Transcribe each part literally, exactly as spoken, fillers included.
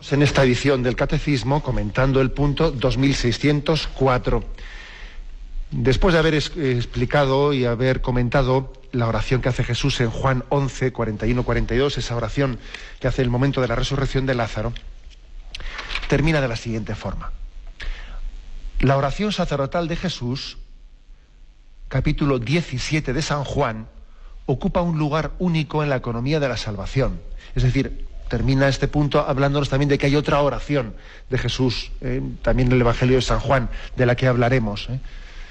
en esta edición del Catecismo comentando el punto dos mil seiscientos cuatro. Después de haber es, eh, explicado y haber comentado la oración que hace Jesús en Juan once, cuarenta y uno, cuarenta y dos, esa oración que hace el momento de la resurrección de Lázaro, termina de la siguiente forma. La oración sacerdotal de Jesús, capítulo diecisiete de San Juan, ocupa un lugar único en la economía de la salvación. Es decir, termina este punto hablándonos también de que hay otra oración de Jesús, eh, también en el Evangelio de San Juan, de la que hablaremos. ¿eh?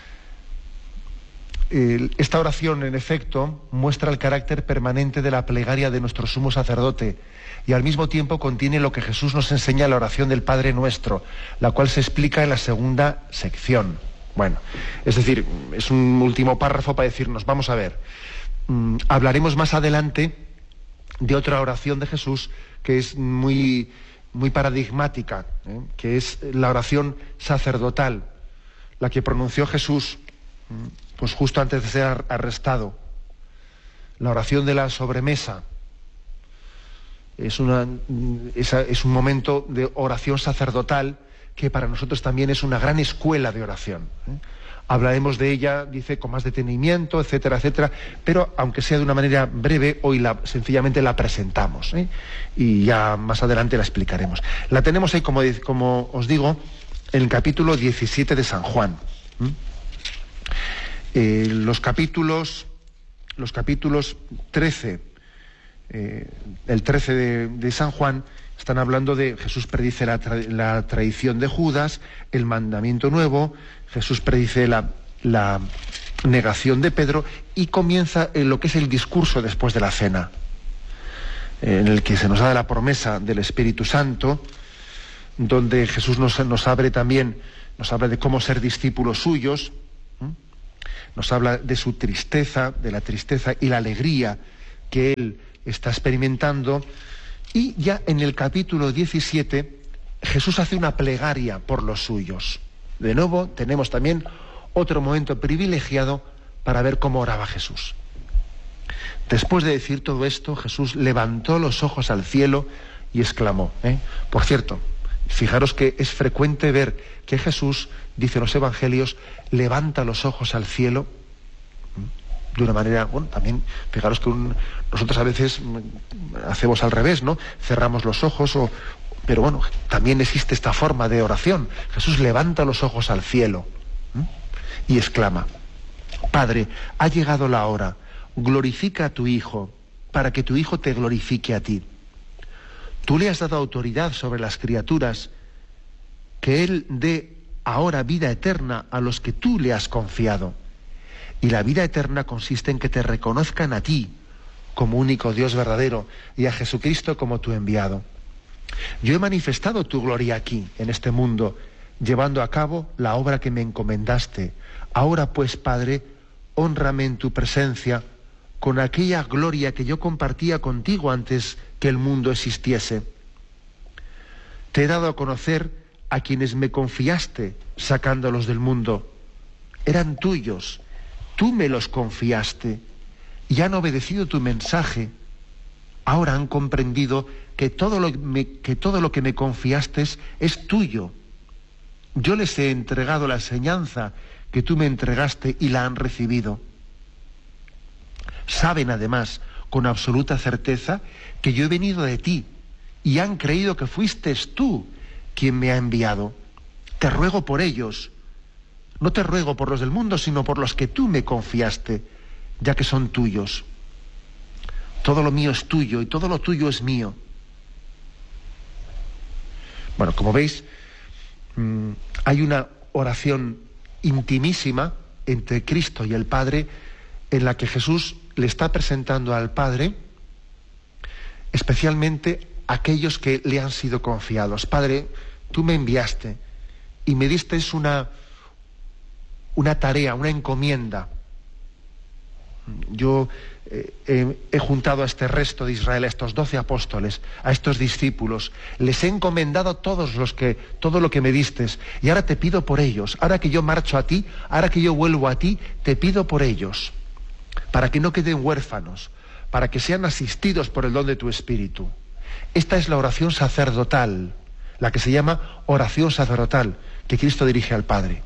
Eh, esta oración, en efecto, muestra el carácter permanente de la plegaria de nuestro sumo sacerdote y al mismo tiempo contiene lo que Jesús nos enseña en la oración del Padre Nuestro, la cual se explica en la segunda sección. Bueno, es decir, es un último párrafo para decirnos, vamos a ver, mmm, hablaremos más adelante de otra oración de Jesús que es muy, muy paradigmática, ¿eh? que es la oración sacerdotal, la que pronunció Jesús pues justo antes de ser arrestado. La oración de la sobremesa es, una, es, es un momento de oración sacerdotal que para nosotros también es una gran escuela de oración. ¿eh? Hablaremos de ella, dice, con más detenimiento, etcétera, etcétera, pero aunque sea de una manera breve, hoy la, sencillamente la presentamos, ¿eh? y ya más adelante la explicaremos. La tenemos ahí, como, como os digo, en el capítulo diecisiete de San Juan. ¿Mm? Eh, los capítulos, los capítulos trece, eh, el trece de, de San Juan, están hablando de Jesús predice la, tra la traición de Judas, el mandamiento nuevo, Jesús predice la, la negación de Pedro y comienza en lo que es el discurso después de la cena, en el que se nos da la promesa del Espíritu Santo, donde Jesús nos, nos abre también, nos habla de cómo ser discípulos suyos, ¿eh? Nos habla de su tristeza, de la tristeza y la alegría que él está experimentando. Y ya en el capítulo diecisiete, Jesús hace una plegaria por los suyos. De nuevo, tenemos también otro momento privilegiado para ver cómo oraba Jesús. Después de decir todo esto, Jesús levantó los ojos al cielo y exclamó. ¿eh? Por cierto, fijaros que es frecuente ver que Jesús, dice en los evangelios, levanta los ojos al cielo de una manera, bueno, también, fijaros que un, nosotros a veces hacemos al revés, ¿no? Cerramos los ojos, o, pero bueno, también existe esta forma de oración. Jesús levanta los ojos al cielo ¿eh? y exclama: Padre, ha llegado la hora, glorifica a tu Hijo, para que tu Hijo te glorifique a ti. Tú le has dado autoridad sobre las criaturas, que Él dé ahora vida eterna a los que tú le has confiado. Y la vida eterna consiste en que te reconozcan a ti como único Dios verdadero y a Jesucristo como tu enviado. Yo he manifestado tu gloria aquí, en este mundo, llevando a cabo la obra que me encomendaste. Ahora pues, Padre, hónrame en tu presencia con aquella gloria que yo compartía contigo antes que el mundo existiese. Te he dado a conocer a quienes me confiaste sacándolos del mundo. Eran tuyos. Tú me los confiaste y han obedecido tu mensaje. Ahora han comprendido que todo lo, me, que todo lo que me confiaste es, es tuyo. Yo les he entregado la enseñanza que tú me entregaste y la han recibido. Saben además con absoluta certeza que yo he venido de ti y han creído que fuiste tú quien me ha enviado. Te ruego por ellos. No te ruego por los del mundo, sino por los que tú me confiaste, ya que son tuyos. Todo lo mío es tuyo y todo lo tuyo es mío. Bueno, como veis, mmm, hay una oración intimísima entre Cristo y el Padre, en la que Jesús le está presentando al Padre especialmente aquellos que le han sido confiados. Padre, tú me enviaste y me diste una... una tarea, una encomienda. Yo eh, eh, he juntado a este resto de Israel, a estos doce apóstoles, a estos discípulos, les he encomendado todos los que, todo lo que me distes, y ahora te pido por ellos. Ahora que yo marcho a ti, ahora que yo vuelvo a ti, te pido por ellos, para que no queden huérfanos, para que sean asistidos por el don de tu Espíritu. Esta es la oración sacerdotal, la que se llama oración sacerdotal, que Cristo dirige al Padre.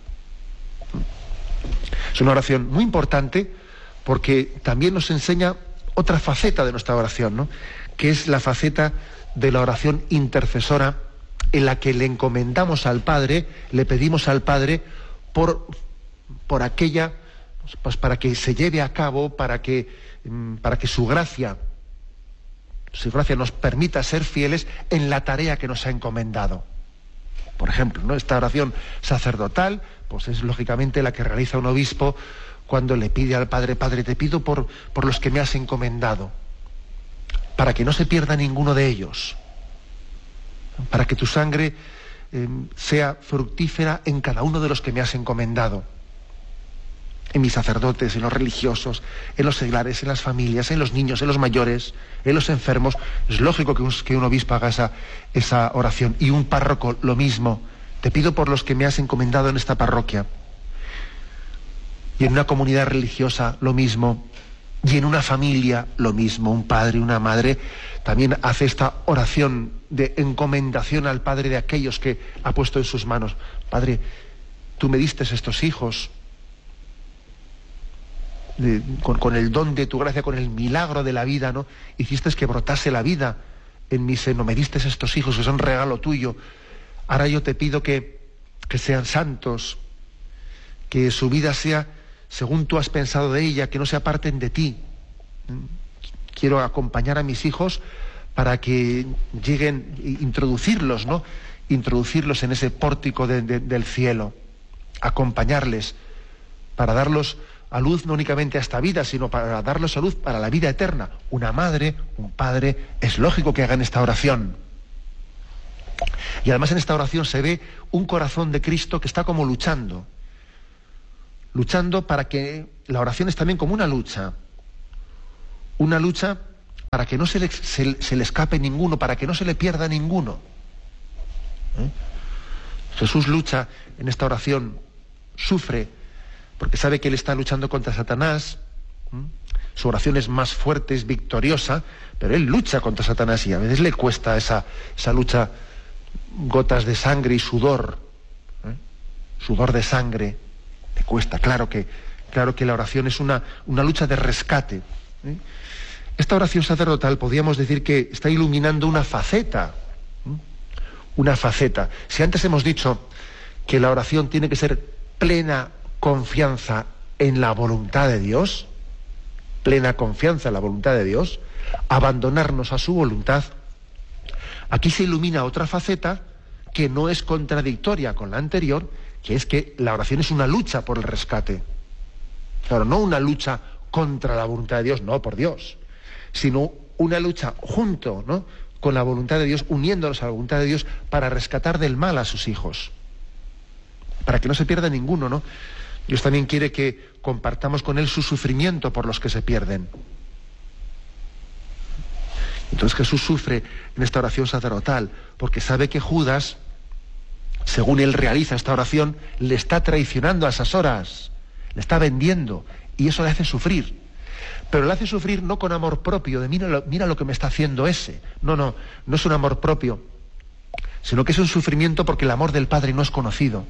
Es una oración muy importante porque también nos enseña otra faceta de nuestra oración, ¿no? Que es la faceta de la oración intercesora, en la que le encomendamos al Padre, le pedimos al Padre por, por aquella, pues para que se lleve a cabo, para que, para que su gracia, su gracia nos permita ser fieles en la tarea que nos ha encomendado. Por ejemplo, ¿no? Esta oración sacerdotal, pues es lógicamente la que realiza un obispo cuando le pide al Padre: Padre, te pido por, por los que me has encomendado, para que no se pierda ninguno de ellos, para que tu sangre eh, sea fructífera en cada uno de los que me has encomendado, en mis sacerdotes, en los religiosos, en los seglares, en las familias, en los niños, en los mayores, en los enfermos. Es lógico que un, que un obispo haga esa, esa oración, y un párroco lo mismo. Te pido por los que me has encomendado en esta parroquia. Y en una comunidad religiosa lo mismo, y en una familia lo mismo. Un padre, una madre también hace esta oración de encomendación al Padre de aquellos que ha puesto en sus manos. Padre, tú me diste estos hijos, de, con, con el don de tu gracia, con el milagro de la vida, ¿no? Hiciste que brotase la vida en mi seno, me diste estos hijos que son regalo tuyo. Ahora yo te pido que, que sean santos, que su vida sea según tú has pensado de ella, que no se aparten de ti. Quiero acompañar a mis hijos para que lleguen, introducirlos, ¿no? Introducirlos en ese pórtico de, de, del cielo, acompañarles, para darlos a luz no únicamente a esta vida, sino para darlos a luz para la vida eterna. Una madre, un padre, es lógico que hagan esta oración. Y además en esta oración se ve un corazón de Cristo que está como luchando, luchando para que la oración es también como una lucha, una lucha para que no se le, se, se le escape ninguno, para que no se le pierda ninguno. ¿Eh? Jesús lucha en esta oración, sufre, porque sabe que él está luchando contra Satanás. ¿Eh? Su oración es más fuerte, es victoriosa, pero él lucha contra Satanás y a veces le cuesta esa, esa lucha, gotas de sangre y sudor, ¿eh? Sudor de sangre, le cuesta. Claro que, claro que la oración es una, una lucha de rescate. ¿eh? Esta oración sacerdotal podríamos decir que está iluminando una faceta, ¿eh? una faceta. Si antes hemos dicho que la oración tiene que ser plena confianza en la voluntad de Dios, plena confianza en la voluntad de Dios, abandonarnos a su voluntad, aquí se ilumina otra faceta que no es contradictoria con la anterior, que es que la oración es una lucha por el rescate. Claro, no una lucha contra la voluntad de Dios, no, por Dios, sino una lucha junto, ¿no?, con la voluntad de Dios, uniéndonos a la voluntad de Dios para rescatar del mal a sus hijos, para que no se pierda ninguno, ¿no? Dios también quiere que compartamos con Él su sufrimiento por los que se pierden. Entonces Jesús sufre en esta oración sacerdotal, porque sabe que Judas, según él realiza esta oración, le está traicionando a esas horas, le está vendiendo, y eso le hace sufrir. Pero le hace sufrir no con amor propio, de mira lo, mira lo que me está haciendo ese. No, no, no es un amor propio, sino que es un sufrimiento porque el amor del Padre no es conocido.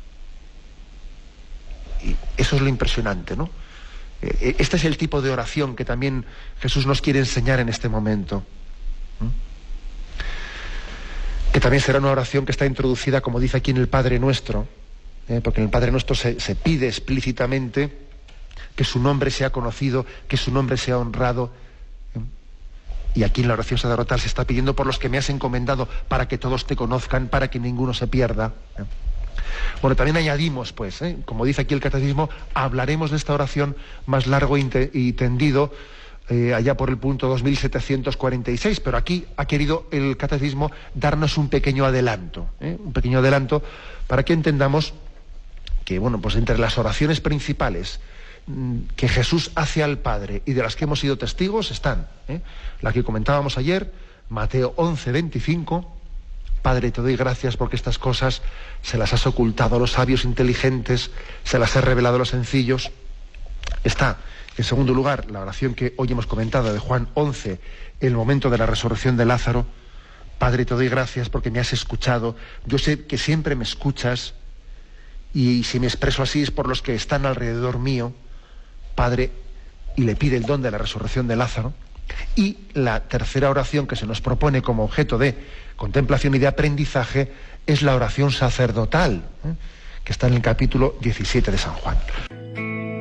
Y eso es lo impresionante, ¿no? Este es el tipo de oración que también Jesús nos quiere enseñar en este momento. ¿Mm? Que también será una oración que está introducida, como dice aquí en el Padre Nuestro, ¿eh? Porque en el Padre Nuestro se, se pide explícitamente que su nombre sea conocido, que su nombre sea honrado. ¿eh? Y aquí en la oración sacerdotal se está pidiendo por los que me has encomendado, para que todos te conozcan, para que ninguno se pierda. ¿eh? Bueno, también añadimos, pues, ¿eh? como dice aquí el Catecismo, hablaremos de esta oración más largo y tendido eh, allá por el punto dos mil setecientos cuarenta y seis, pero aquí ha querido el Catecismo darnos un pequeño adelanto, ¿eh? un pequeño adelanto para que entendamos que, bueno, pues entre las oraciones principales mmm, que Jesús hace al Padre y de las que hemos sido testigos están, ¿eh? la que comentábamos ayer, Mateo once, veinticinco, Padre, te doy gracias porque estas cosas se las has ocultado a los sabios inteligentes, se las has revelado a los sencillos. Está, en segundo lugar, la oración que hoy hemos comentado de Juan once, el momento de la resurrección de Lázaro, Padre, te doy gracias porque me has escuchado. Yo sé que siempre me escuchas y si me expreso así es por los que están alrededor mío, Padre, y le pide el don de la resurrección de Lázaro. Y la tercera oración que se nos propone como objeto de contemplación y de aprendizaje es la oración sacerdotal, ¿eh? que está en el capítulo diecisiete de San Juan.